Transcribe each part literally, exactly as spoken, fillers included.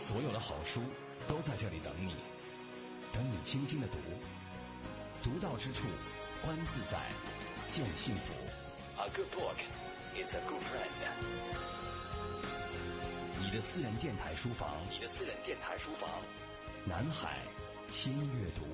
所有的好书都在这里等你，等你轻轻的读，读到之处，观自在，见幸福。A good book is a good friend。你的私人电台书房，你的私人电台书房，南海轻阅读。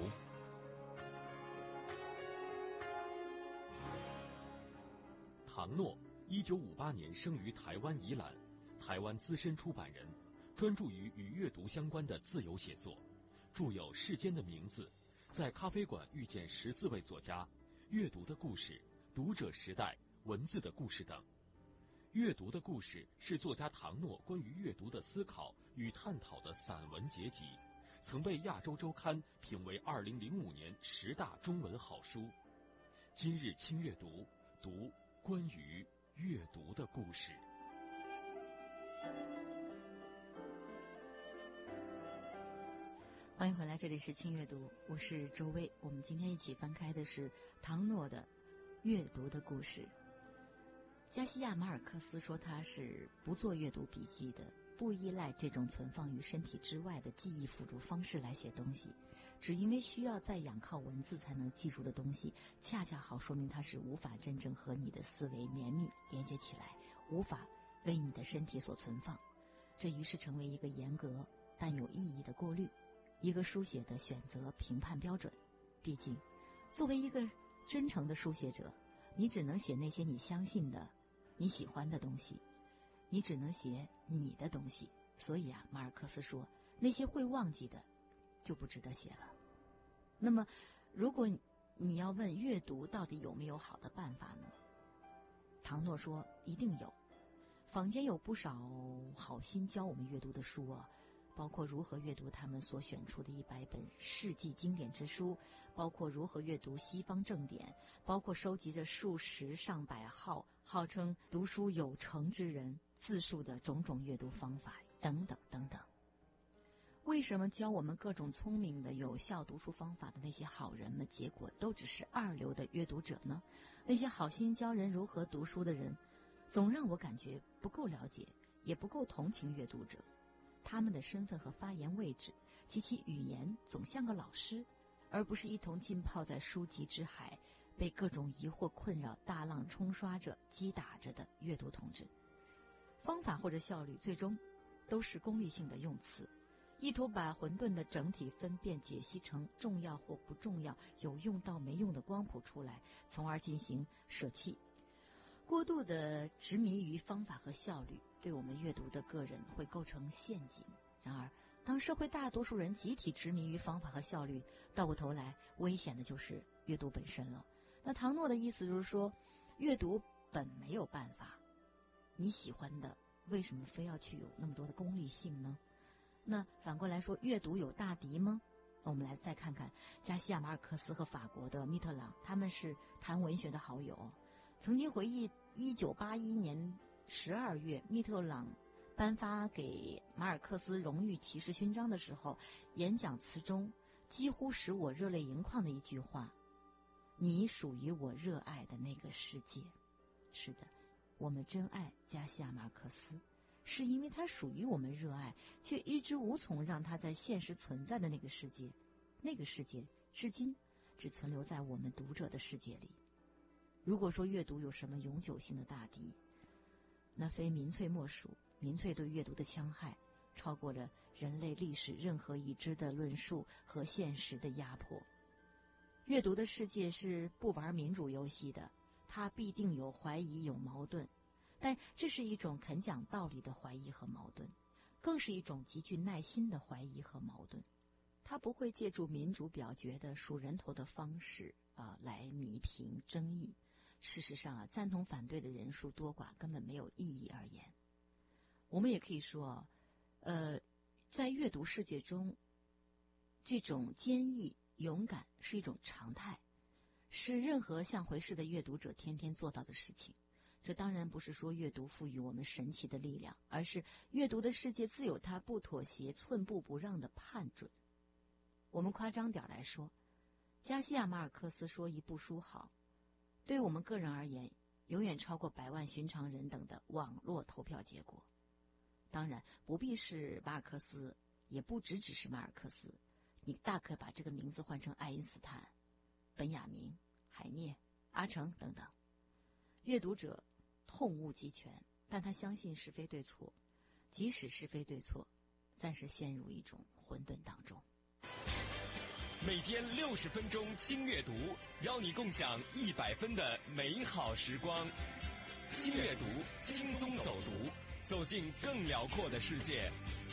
唐诺，一九五八年生于台湾宜兰，台湾资深出版人，专注于与阅读相关的自由写作，著有《世间的名字》、在咖啡馆遇见十四位作家、阅读的故事、读者时代、文字的故事等。阅读的故事是作家唐诺关于阅读的思考与探讨的散文结集，曾被亚洲周刊评为二零零五年十大中文好书。今日轻阅读，读关于阅读的故事。 欢迎回来，这里是轻阅读，我是周薇。我们今天一起翻开的是唐诺的阅读的故事。加西亚马尔克斯说他是不做阅读笔记的，不依赖这种存放于身体之外的记忆辅助方式来写东西，只因为需要再仰靠文字才能记住的东西，恰恰好说明他是无法真正和你的思维绵密连接起来，无法为你的身体所存放。这于是成为一个严格但有意义的过滤，一个书写的选择评判标准。毕竟作为一个真诚的书写者，你只能写那些你相信的你喜欢的东西，你只能写你的东西。所以啊，马尔克斯说那些会忘记的就不值得写了。那么如果你要问阅读到底有没有好的办法呢？唐诺说一定有。坊间有不少好心教我们阅读的书啊，包括如何阅读他们所选出的一百本世纪经典之书，包括如何阅读西方正典，包括收集着数十上百号号称读书有成之人自述的种种阅读方法等等等等。为什么教我们各种聪明的有效读书方法的那些好人们，结果都只是二流的阅读者呢？那些好心教人如何读书的人，总让我感觉不够了解，也不够同情阅读者。他们的身份和发言位置及其语言总像个老师，而不是一同浸泡在书籍之海，被各种疑惑困扰，大浪冲刷着击打着的阅读同志。方法或者效率最终都是功利性的用词，意图把混沌的整体分辨解析成重要或不重要、有用到没用的光谱出来，从而进行舍弃。过度的执迷于方法和效率，对我们阅读的个人会构成陷阱。然而当社会大多数人集体执迷于方法和效率，到过头来危险的就是阅读本身了。那唐诺的意思就是说，阅读本没有办法，你喜欢的为什么非要去有那么多的功利性呢？那反过来说，阅读有大敌吗？我们来再看看加西亚马尔克斯和法国的密特朗，他们是谈文学的好友。曾经回忆一九八一年十二月密特朗颁发给马尔克斯荣誉骑士勋章的时候，演讲词中几乎使我热泪盈眶的一句话：你属于我热爱的那个世界。是的，我们真爱加西亚马尔克斯，是因为他属于我们热爱，却一直无从让他在现实存在的那个世界。那个世界至今只存留在我们读者的世界里。如果说阅读有什么永久性的大敌，那非民粹莫属。民粹对阅读的戕害超过了人类历史任何已知的论述和现实的压迫。阅读的世界是不玩民主游戏的，它必定有怀疑，有矛盾，但这是一种肯讲道理的怀疑和矛盾，更是一种极具耐心的怀疑和矛盾。它不会借助民主表决的数人头的方式啊来弭平争议。事实上啊，赞同反对的人数多寡根本没有意义而言。我们也可以说，呃，在阅读世界中，这种坚毅勇敢是一种常态，是任何像回事的阅读者天天做到的事情。这当然不是说阅读赋予我们神奇的力量，而是阅读的世界自有它不妥协、寸步不让的判准。我们夸张点来说，加西亚马尔克斯说一部书好，对我们个人而言，永远超过百万寻常人等的网络投票结果。当然，不必是马尔克斯也不只只是马尔克斯，你大可把这个名字换成爱因斯坦、本雅明、海涅、阿城等等。阅读者痛恶极权，但他相信是非对错，即使是非对错，暂时陷入一种混沌当中。 每天六十分钟轻阅读，邀你共享一百分的美好时光。轻阅读，轻松走读，走进更辽阔的世界。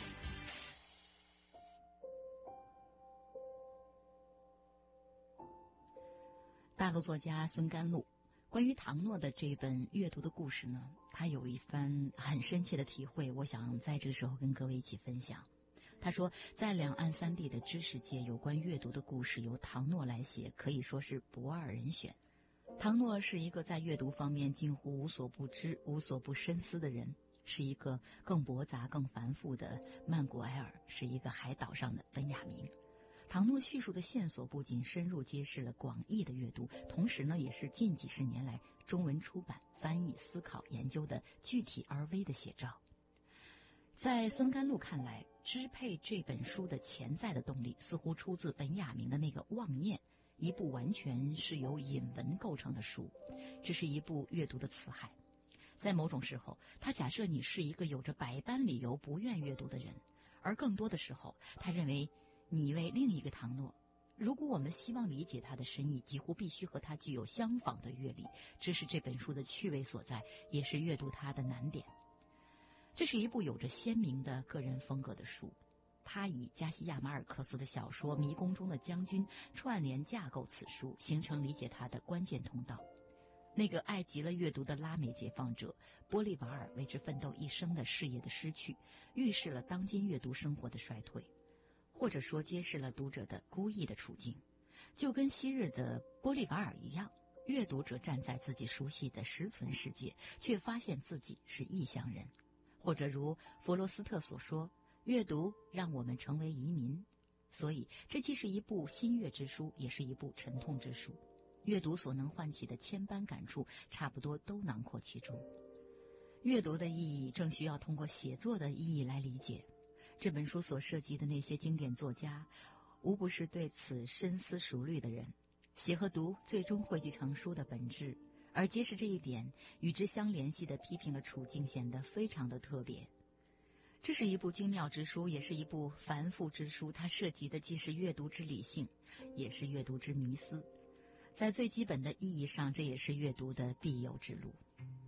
大陆作家孙甘露关于唐诺的这本阅读的故事呢，他有一番很深切的体会，我想在这个时候跟各位一起分享。他说，在两岸三地的知识界，有关阅读的故事由唐诺来写，可以说是不二人选。唐诺是一个在阅读方面近乎无所不知、无所不深思的人，是一个更驳杂、更繁复的曼古埃尔，是一个海岛上的本雅明。唐诺叙述的线索不仅深入揭示了广义的阅读，同时呢，也是近几十年来中文出版、翻译、思考、研究的具体而微的写照。在孙甘露看来，支配这本书的潜在的动力似乎出自本雅明的那个妄念，一部完全是由引文构成的书，这是一部阅读的辞海。在某种时候，他假设你是一个有着百般理由不愿阅读的人，而更多的时候，他认为你为另一个唐诺。如果我们希望理解他的深意，几乎必须和他具有相仿的阅历，这是这本书的趣味所在，也是阅读它的难点。这是一部有着鲜明的个人风格的书，他以加西亚马尔克斯的小说《迷宫中的将军》串联架构此书，形成理解他的关键通道。那个爱极了阅读的拉美解放者波利瓦尔为之奋斗一生的事业的失去，预示了当今阅读生活的衰退，或者说揭示了读者的孤异的处境。就跟昔日的波利瓦尔一样，阅读者站在自己熟悉的实存世界，却发现自己是异乡人。或者如弗罗斯特所说，阅读让我们成为移民。所以这既是一部新阅之书，也是一部沉痛之书。阅读所能唤起的千般感触，差不多都囊括其中。阅读的意义正需要通过写作的意义来理解。这本书所涉及的那些经典作家，无不是对此深思熟虑的人。写和读最终汇聚成书的本质，而揭示这一点，与之相联系的批评的处境显得非常的特别。这是一部精妙之书，也是一部繁复之书，它涉及的既是阅读之理性，也是阅读之迷思。在最基本的意义上，这也是阅读的必由之路。